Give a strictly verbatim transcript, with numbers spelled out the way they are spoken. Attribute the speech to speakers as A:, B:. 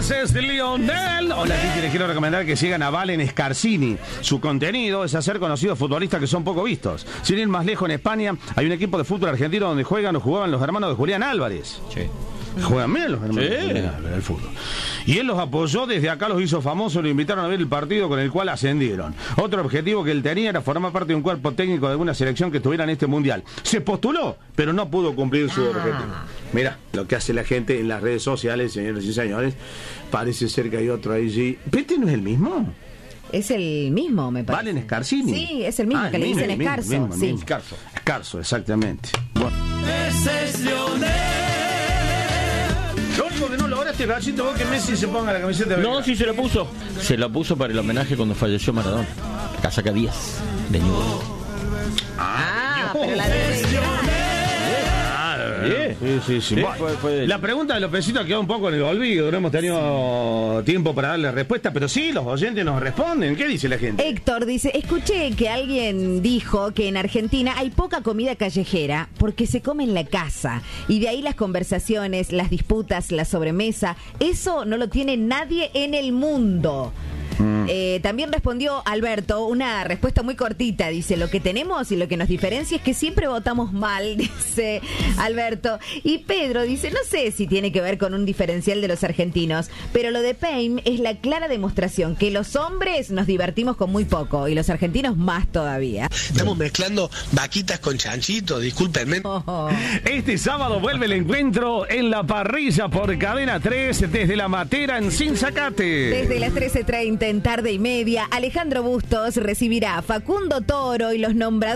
A: Ese es Lionel. Hola, Titi, les quiero recomendar que sigan a Valen Scarsini. Su contenido es hacer conocidos futbolistas que son poco vistos. Sin ir más lejos, en España hay un equipo de fútbol argentino donde juegan o jugaban los hermanos de Julián Álvarez. Sí. Juegan bien los hermanos
B: sí.
A: de Julián Álvarez, el fútbol. Y él los apoyó, desde acá los hizo famosos, lo invitaron a ver el partido con el cual ascendieron. Otro objetivo que él tenía era formar parte de un cuerpo técnico de alguna selección que estuviera en este mundial. Se postuló, pero no pudo cumplir su objetivo. Mira, lo que hace la gente en las redes sociales, señores y señores, parece ser que hay otro ahí. Sí. ¿Pero este no es el mismo?
C: Es el mismo, me parece.
A: Valen Scarsini.
C: Sí, es el mismo, ah, que el le mismo, dicen Escarzo.
A: Mismo,
C: sí.
A: mismo, Escarzo. Escarzo, exactamente. Bueno.
B: Ese es Lionel.
A: Lo único que no lograste, Gachito, vos que Messi se ponga la camiseta de
B: No, sí se lo puso. Se lo puso para el homenaje cuando falleció Maradona. Casaca diez de Newell.
C: Ah, pero la de
A: Sí, sí, sí. Bueno, fue, fue la pregunta de los pesitos ha quedado un poco en el olvido. No hemos tenido tiempo para darle respuesta, pero sí, los oyentes nos responden. ¿Qué dice la gente?
C: Héctor dice, escuché que alguien dijo que en Argentina hay poca comida callejera porque se come en la casa. Y de ahí las conversaciones, las disputas, la sobremesa. Eso no lo tiene nadie en el mundo. Mm. Eh, también respondió Alberto una respuesta muy cortita. Dice, lo que tenemos y lo que nos diferencia es que siempre votamos mal, dice Alberto. Y Pedro dice, no sé si tiene que ver con un diferencial de los argentinos, pero lo de Payne es la clara demostración que los hombres nos divertimos con muy poco y los argentinos más todavía.
D: Estamos mezclando vaquitas con chanchitos, discúlpenme.
C: Oh.
A: Este sábado vuelve el encuentro en la parrilla por Cadena tres desde La Matera en Sinzacate.
C: Desde las trece treinta en Tarde y Media, Alejandro Bustos recibirá a Facundo Toro y los nombradores